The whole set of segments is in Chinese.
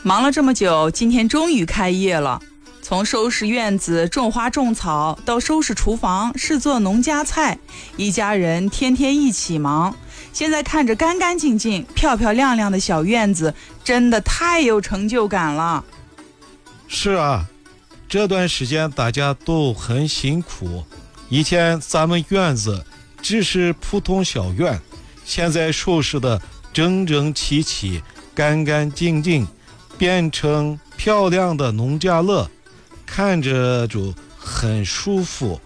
忙了这么久，今天终于开业了。从收拾院子、种花种草到收拾厨房、试做农家菜，一家人天天一起忙。现在看着干干净净、漂漂亮亮的小院子，真的太有成就感了。 是啊，这段时间大家都很辛苦。以前咱们院子只是普通小院，现在收拾的整整齐齐、干干净净，变成漂亮的农家乐，看着就很舒服。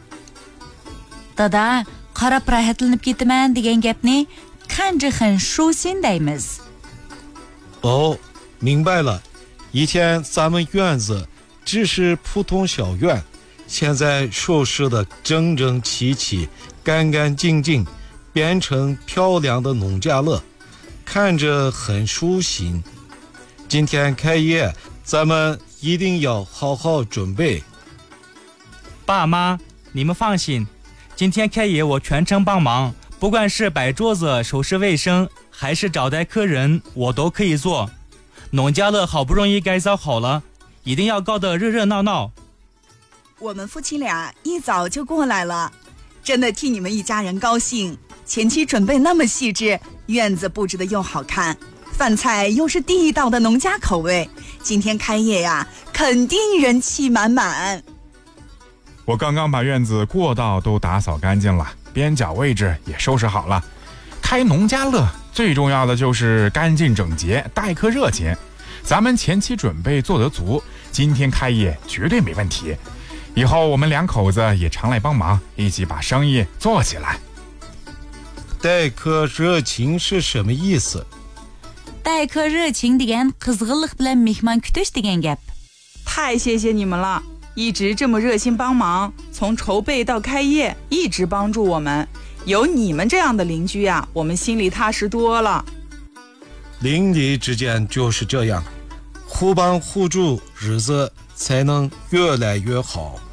Dada, qarab rahatlanib ketaman degan gapni看着很舒心deymiz. 哦，明白了。以前咱们院子只是普通小院，现在收拾的整整齐齐、干干净净，变成漂亮的农家乐，看着很舒心。今天开业，咱们一定要好好准备。 爸妈，你们放心，今天开业我全程帮忙，不管是摆桌子、收拾卫生，还是招待客人，我都可以做。农家乐好不容易改造好了，一定要搞得热热闹闹。 我们夫妻俩一早就过来了，真的替你们一家人高兴。前期准备那么细致，院子布置的又好看，饭菜又是地道的农家口味，今天开业呀，肯定人气满满。 我刚刚把院子过道都打扫干净了，边角位置也收拾好了。开农家乐最重要的就是干净整洁，待客热情。咱们前期准备做得足，今天开业绝对没问题。以后我们两口子也常来帮忙，一起把生意做起来。 待客热情是什么意思？ 待客热情degan qizg'inlik bilan mehmon kutish degan gap. 太谢谢你们了，一直这么热心帮忙，从筹备到开业一直帮助我们。有你们这样的邻居呀，我们心里踏实多了。 邻里之间就是这样，互帮互助，日子才能越来越好。